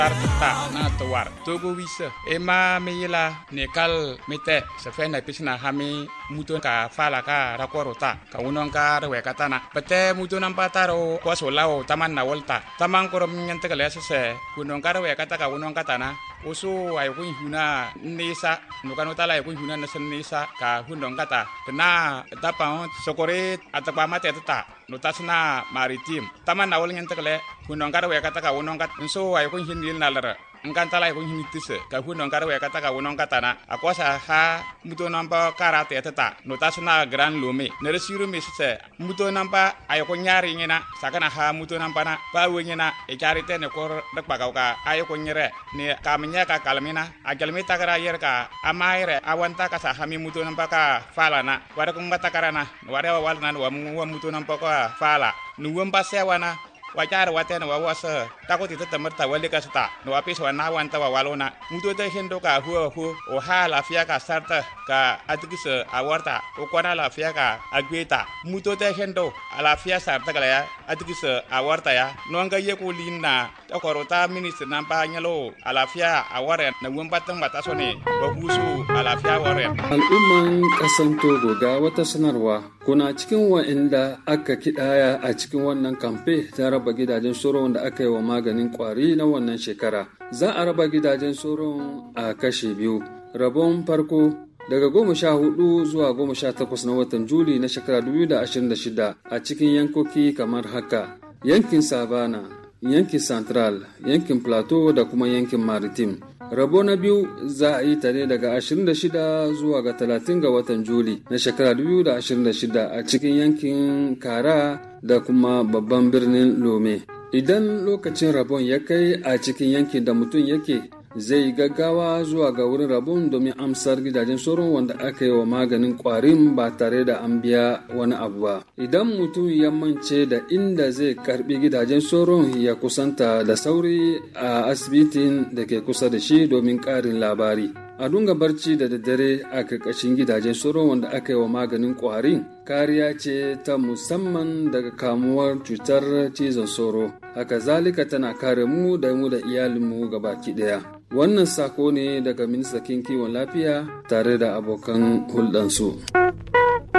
ta na tawar togo wisa ema meyila nekal mete sefe na pisna hami muto ka fala ka rakorota ka unon ka rewe katana pete muto nampataro kwa solao taman na volta taman korom nyante kale sese unon ka rewe kata ka unon katana usu ayo kun huna nisa nukano tala ayo kun huna nesen nisa ka unon kata kena tapa sokore atapa mate tata notasna maritim taman na vol nyante kale unon ka rewe kata ka unon kat so ayo kun hin nalara engkantala ko hinitise ka hunon karwe kata ka wonon katana akosa ha muto nampa karate tata notasna gran lome neresiru misise muto nampa ayo ko nyari ngina sakana ha muto nampa na pa wenyina e charite ne kor dak bagauka ayo ko nyere ne kamnya ka kalmina agalmi takara yer ka amaire awanta ka sa hami muto nampa ka falana wada ko ngata karana wada walna wa muto nampa ka fala nuwam pasewana wajar watena wawasa takoti tetemerta wali kasata no apis wana wanta walona muto te hendo ka hu o hala fia ka sarta ka atikise awarta o kwana la fia ka agweta muto te hendo ala fia sarta kala ya atikise awarta ya no anga ye ko linna takorota minister nampa nyalo ala fia aware na wumbatan matasone babusu ala fia aware al'umman kasan Togo ga wata sanarwa kuna cikin wa'inda aka kidaya a cikin wannan kamfe ta raba gidajen soron da aka yi wa maganin kwari na wannan shekara. Za a raba gidajen soron a kashe biyu. Rabon farko daga 14 zuwa 18 na watan Juli na shekara 2026 a cikin yankoki kamar haka: yankin Savana, yankin Central, yankin Plateau da kuma yankin Maritime. Rabo na biyu za a yi ta ne daga 26 zuwa ga 30 ga watan Juli na shekara 2026 a cikin yankin Kara da kuma babban birnin Lome. Idan lokacin rabon ya kai a cikin yankin da mutum yake, zai gaggawa zuwa ga wurin rabon domin amsar gidajen sauron wanda aka yi wa maganin kwarin ba tare da an biya wani abu ba. Idan mutum ya mance da inda zai karbi gidajen sauron, ya kusanta da sauri a asibitin da ke kusa da shi domin karin labari. A dunga barci da daddare a karkashin gidajen sauron wanda aka yi wa maganin kwarin kariya ce ta musamman daga kamuwar cutar cizon sauro. Haka zalika tana kare mu da iyalinmu gabaki daya. Wannan sako ne daga ministan kiwon lafiya tare da abokan hulɗansu.